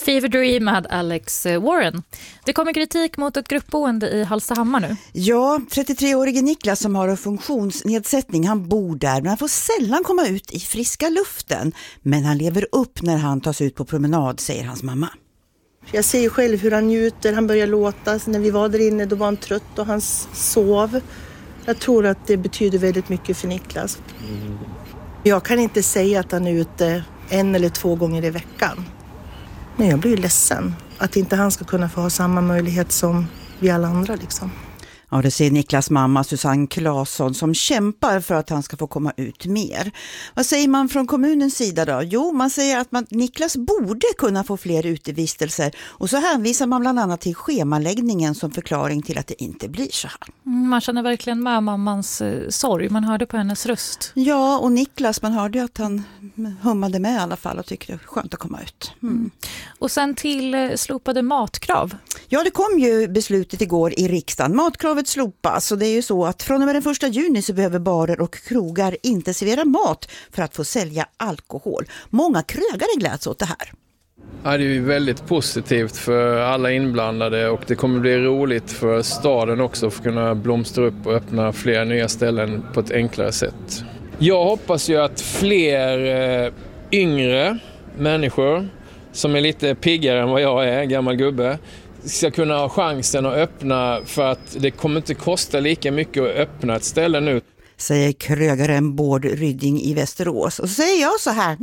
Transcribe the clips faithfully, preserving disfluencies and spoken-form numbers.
Fever Dream med Alex Warren. Det kommer kritik mot ett gruppboende i Hallstahammar nu. Ja, trettiotre-årige Niklas som har en funktionsnedsättning, han bor där men han får sällan komma ut i friska luften. Men han lever upp när han tas ut på promenad, säger hans mamma. Jag ser ju själv hur han njuter, han börjar låta. När vi var där inne då var han trött och han sov. Jag tror att det betyder väldigt mycket för Niklas. Mm. Jag kan inte säga att han är ute en eller två gånger i veckan. Men jag blir ju ledsen att inte han ska kunna få ha samma möjlighet som vi alla andra liksom. Ja, det säger Niklas mamma Susanne Claesson som kämpar för att han ska få komma ut mer. Vad säger man från kommunens sida då? Jo, man säger att man, Niklas borde kunna få fler utevistelser. Och så hänvisar man bland annat till schemaläggningen som förklaring till att det inte blir så här. Man känner verkligen med mammans eh, sorg. Man hörde på hennes röst. Ja, och Niklas, man hörde ju att han hummade med i alla fall och tyckte det var skönt att komma ut. Mm. Mm. Och sen till eh, slopade matkrav. Ja, det kom ju beslutet igår i riksdagen. Matkravet slopas och det är ju så att från och med den första juni så behöver barer och krogar inte servera mat för att få sälja alkohol. Många krögare gläds åt det här. Ja, det är ju väldigt positivt för alla inblandade och det kommer bli roligt för staden också för att kunna blomstra upp och öppna fler nya ställen på ett enklare sätt. Jag hoppas ju att fler eh, yngre människor som är lite piggare än vad jag är, gammal gubbe, ska kunna ha chansen att öppna för att det kommer inte kosta lika mycket att öppna ett ställe nu. Säger krögaren Bård Rydding i Västerås. Och så säger jag så här.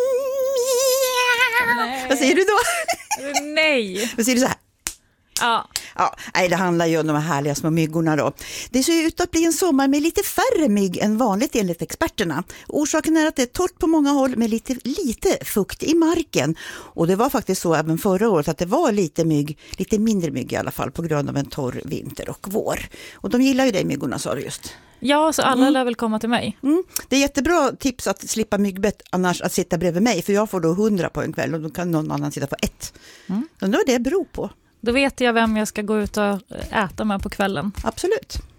Nej. Vad säger du då? Nej. Vad säger du så här? Ja. Ja, nej, det handlar ju om de här härliga små myggorna då. Det ser ut att bli en sommar med lite färre mygg än vanligt enligt experterna. Orsaken är att det är torrt på många håll med lite, lite fukt i marken. Och det var faktiskt så även förra året att det var lite mygg, lite mindre mygg i alla fall på grund av en torr vinter och vår. Och de gillar ju dig myggorna, sa du just. Ja, så alla mm. lär väl komma till mig. Mm. Det är jättebra tips att slippa myggbett annars att sitta bredvid mig. För jag får då hundra på en kväll och då kan någon annan sitta på ett. Mm. Så då är det beror på. Då vet jag vem jag ska gå ut och äta med på kvällen. Absolut.